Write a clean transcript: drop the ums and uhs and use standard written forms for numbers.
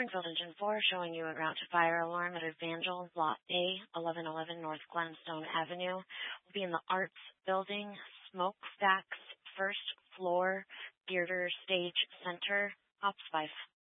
Springfield Engine 4 showing you a route to fire alarm at Evangel, Lot A, 1111 North Glenstone Avenue. Will be in the Arts Building, Smokestacks, first floor, Theater Stage Center, Ops 5.